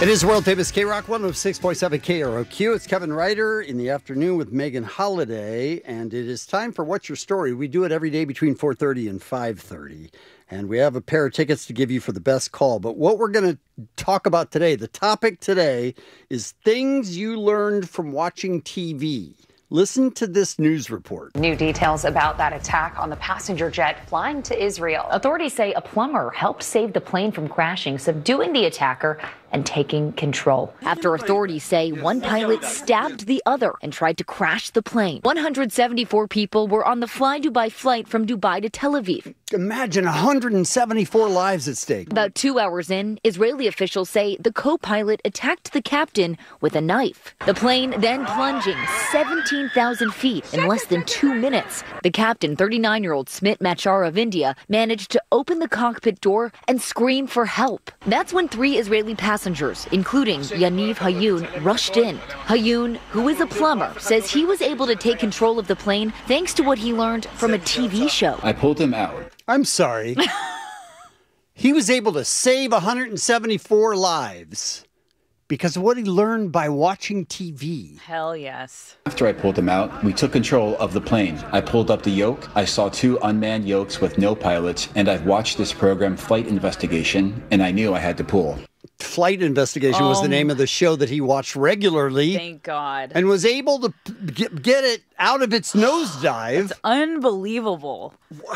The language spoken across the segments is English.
It is world famous K-Rock 106.7 KROQ. It's Kevin Ryder in the afternoon with Megan Holiday, and it is time for What's Your Story? We do it every day between 4:30 and 5:30, and we have a pair of tickets to give you for the best call. But what we're going to talk about today, the topic today, is things you learned from watching TV. Listen to this news report. New details about that attack on the passenger jet flying to Israel. Authorities say a plumber helped save the plane from crashing, subduing the attacker and taking control. After authorities say one pilot stabbed the other and tried to crash the plane. 174 people were on the Fly Dubai flight from Dubai to Tel Aviv. Imagine 174 lives at stake. About 2 hours in, Israeli officials say the co-pilot attacked the captain with a knife. The plane then plunging 17,000 feet in less than 2 minutes. The captain, 39-year-old Smit Machar of India, managed to open the cockpit door and scream for help. That's when 3 Israeli passengers, including Yaniv Hayun, rushed in. Hayun, who is a plumber, says he was able to take control of the plane thanks to what he learned from a TV show. I pulled him out. I'm sorry. He was able to save 174 lives because of what he learned by watching TV. Hell yes. After I pulled him out, we took control of the plane. I pulled up the yoke. I saw 2 unmanned yokes with no pilots, and I've watched this program, Flight Investigation, and I knew I had to pull. Flight Investigation was the name of the show that he watched regularly. Thank God. And was able to get it out of its nosedive. It's unbelievable.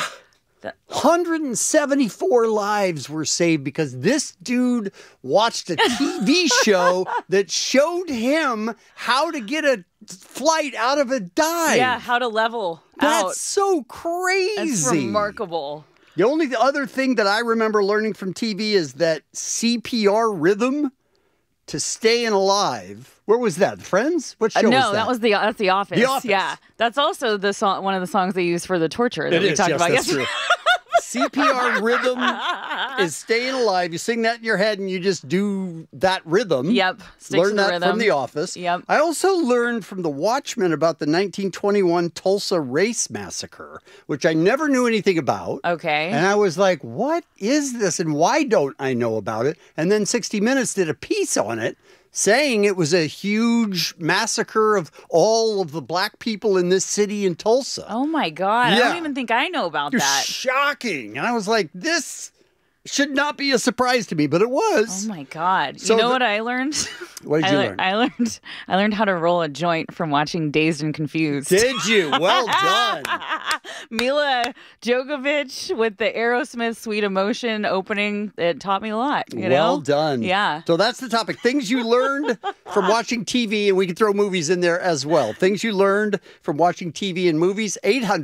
174 lives were saved because this dude watched a TV show that showed him how to get a flight out of a dive. Yeah, how to level out. That's so crazy. That's remarkable. The only other thing that I remember learning from TV is that CPR rhythm to staying alive. Where was that? Friends? What show was that? No, that's The Office. The Office. Yeah, that's also the song. One of the songs they use for the torture that It we is, talked yes, about that's yesterday. true. CPR rhythm is staying alive. You sing that in your head and you just do that rhythm. Yep. Learn that from The Office. Yep. I also learned from The Watchmen about the 1921 Tulsa Race Massacre, which I never knew anything about. Okay. And I was like, what is this and why don't I know about it? And then 60 Minutes did a piece on it, saying it was a huge massacre of all of the black people in this city in Tulsa. Oh my God. I Yeah. don't even think I know about It was that. shocking. And I was like, this should not be a surprise to me, but it was. Oh my God. So you know what I learned? What did you learn? I learned how to roll a joint from watching Dazed and Confused. Did you? Well done. Mila Djokovic with the Aerosmith Sweet Emotion opening, it taught me a lot. You Well know? done. Yeah. So that's the topic. Things you learned from watching TV, and we can throw movies in there as well. Things you learned from watching TV and movies.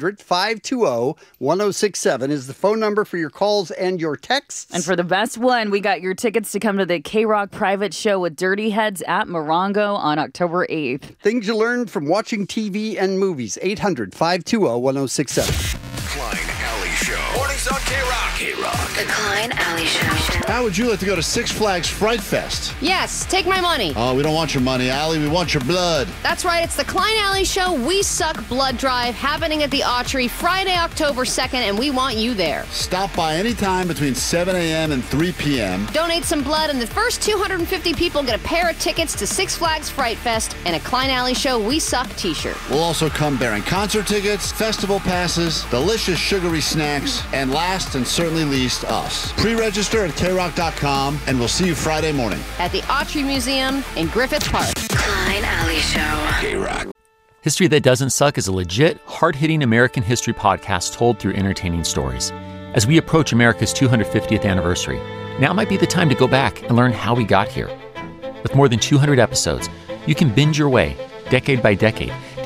800-520-1067 is the phone number for your calls and your texts. And for the best one, we got your tickets to come to the K-Rock private show with Dirty Heads at Morongo on October 8th. Things you learned from watching TV and movies. 800-520-1067. Klein Alley Show. Mornings on K-Rock. K-Rock. The Klein Alley Show. How would you like to go to Six Flags Fright Fest? Yes, take my money. Oh, we don't want your money, Allie. We want your blood. That's right, it's the Klein Alley Show We Suck Blood Drive happening at the Autry Friday, October 2nd, and we want you there. Stop by any time between 7 a.m. and 3 p.m. Donate some blood, and the first 250 people get a pair of tickets to Six Flags Fright Fest and a Klein Alley Show We Suck t-shirt. We'll also come bearing concert tickets, festival passes, delicious sugary snacks, and last and certainly least, us. Pre-register at krock.com, and we'll see you Friday morning. At the Autry Museum in Griffith Park. Klein Alley Show. K-Rock. History That Doesn't Suck is a legit, hard-hitting American history podcast told through entertaining stories. As we approach America's 250th anniversary, now might be the time to go back and learn how we got here. With more than 200 episodes, you can binge your way, decade by decade,